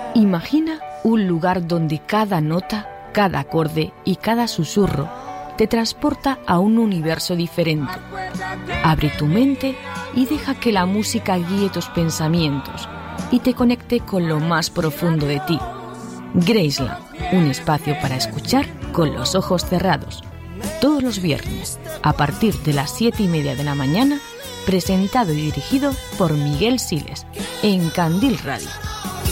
Imagina un lugar donde cada nota, cada acorde y cada susurro te transporta a un universo diferente. Abre tu mente y deja que la música guíe tus pensamientos y te conecte con lo más profundo de ti. Graceland, un espacio para escuchar con los ojos cerrados. Todos los viernes, a partir de las 7:30 de la mañana, presentado y dirigido por Miguel Siles, en Candil Radio.